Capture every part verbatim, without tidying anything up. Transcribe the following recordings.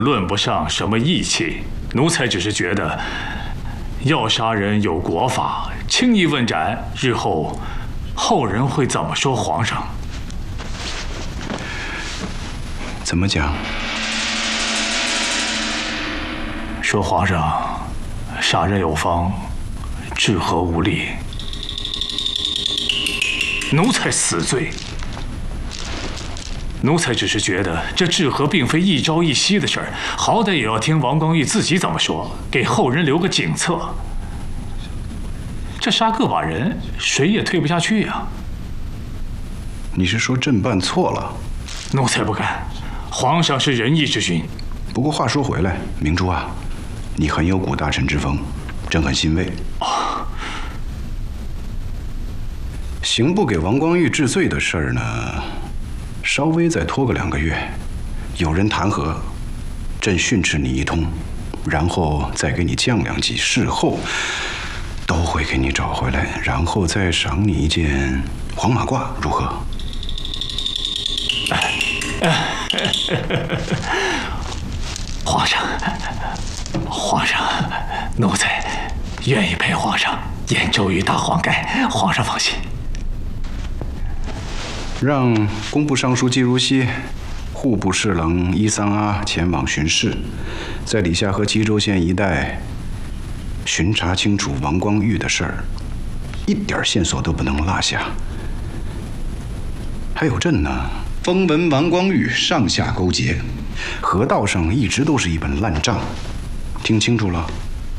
论不上什么义气，奴才只是觉得，要杀人有国法，轻易问斩，日后后人会怎么说皇上？ 怎么讲？ 说皇上杀人有方，治和无力，奴才死罪。奴才只是觉得这治和并非一朝一夕的事儿，好歹也要听王光裕自己怎么说，给后人留个景策。这杀个把人，谁也退不下去呀。 你是说朕办错了？ 奴才不敢，皇上是仁义之君。 不过话说回来，明珠啊，你很有古大臣之风，朕很欣慰。 哦， 刑部给王光裕治罪的事儿呢，稍微再拖个两个月，有人弹劾，朕训斥你一通，然后再给你降两级，事后都会给你找回来，然后再赏你一件黄马褂，如何？ 皇上，皇上，奴才愿意陪皇上演周瑜打黄盖，皇上放心。 让工部尚书季如溪、户部侍郎伊桑阿前往巡视，在理下和吉州县一带巡查清楚王光裕的事儿，一点线索都不能落下。还有朕呢，风闻王光裕上下勾结，河道上一直都是一本烂账，听清楚了。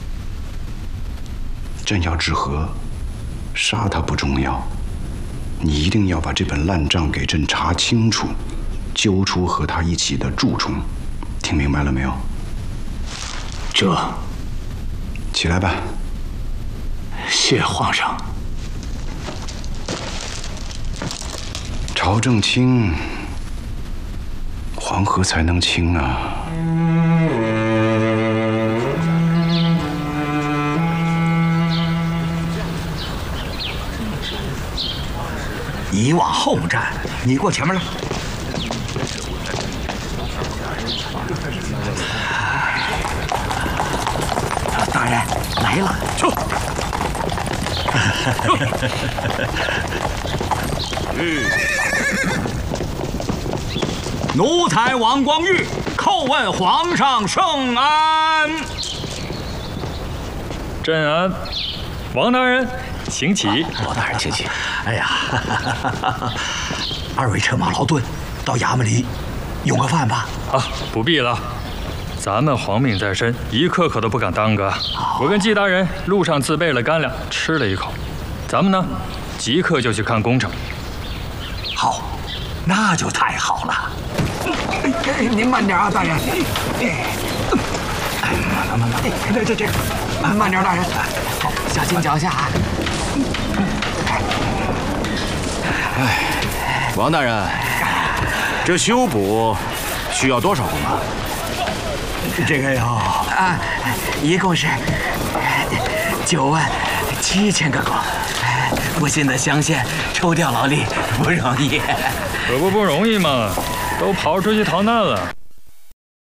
朕要治河，杀他不重要。你一定要把这本烂账给朕查清楚，揪出和他一起的蛀虫，听明白了没有？ 这， 起来吧。 谢皇上。 朝政清，黄河才能清啊。 你往后站，你过前面来。大人来了，去。奴才王光裕叩问皇上圣安。 朕安。王大人，请起。 王大人，请起。哎呀，二位车马劳顿，到衙门里用个饭吧。 啊，不必了，咱们皇命在身，一刻可都不敢耽搁。我跟季大人路上自备了干粮，吃了一口。咱们呢，即刻就去看工程。 好，那就太好了。您慢点啊，大人。哎，慢慢慢慢，这这这，慢点，大人。好，小心脚下啊。 哎，王大人，这修补需要多少工啊？ 这个要啊，一共是九万七千个工。不幸的乡县抽调劳力不容易， 可不不容易嘛，都跑出去逃难了。